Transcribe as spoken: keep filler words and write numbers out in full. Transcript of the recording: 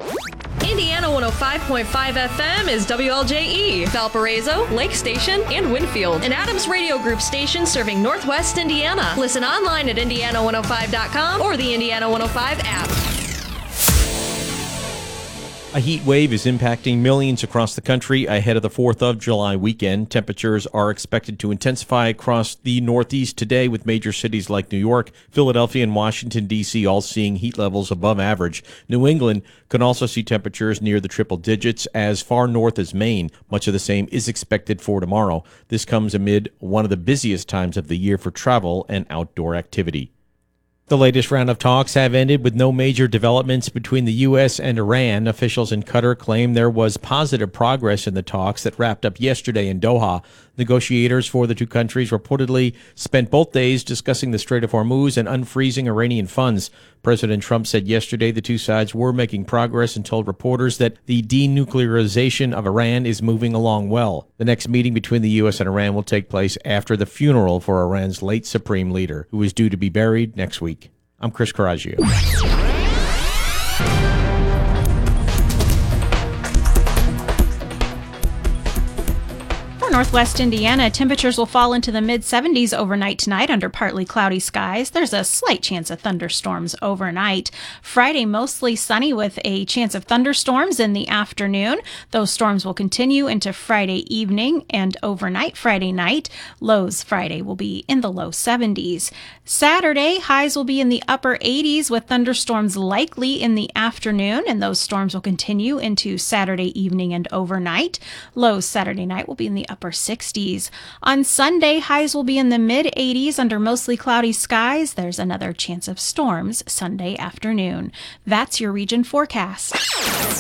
Indiana one oh five point five F M is W L J E, Valparaiso, Lake Station, and Winfield, an Adams Radio Group station serving Northwest Indiana. Listen online at indiana one oh five dot com or the Indiana one oh five app. A heat wave is impacting millions across the country ahead of the fourth of July weekend. Temperatures are expected to intensify across the Northeast today, with major cities like New York, Philadelphia, and Washington, D C all seeing heat levels above average. New England can also see temperatures near the triple digits as far north as Maine. Much of the same is expected for tomorrow. This comes amid one of the busiest times of the year for travel and outdoor activity. The latest round of talks have ended with no major developments between the U S and Iran. Officials in Qatar claim there was positive progress in the talks that wrapped up yesterday in Doha. Negotiators for the two countries reportedly spent both days discussing the Strait of Hormuz and unfreezing Iranian funds. President Trump said yesterday the two sides were making progress and told reporters that the denuclearization of Iran is moving along well. The next meeting between the U S and Iran will take place after the funeral for Iran's late supreme leader, who is due to be buried next week. I'm Chris Caraggio. Northwest Indiana, temperatures will fall into the mid seventies overnight tonight under partly cloudy skies. There's a slight chance of thunderstorms overnight. Friday, mostly sunny with a chance of thunderstorms in the afternoon. Those storms will continue into Friday evening and overnight Friday night. Lows Friday will be in the low seventies. Saturday, highs will be in the upper eighties with thunderstorms likely in the afternoon, and those storms will continue into Saturday evening and overnight. Lows Saturday night will be in the upper sixties. On Sunday, highs will be in the mid eighties under mostly cloudy skies. There's another chance of storms Sunday afternoon. That's your region forecast.